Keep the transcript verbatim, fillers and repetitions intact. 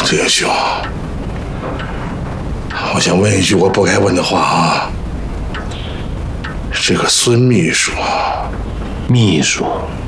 德英兄，我想问一句我不该问的话啊。这个孙秘书， 秘书，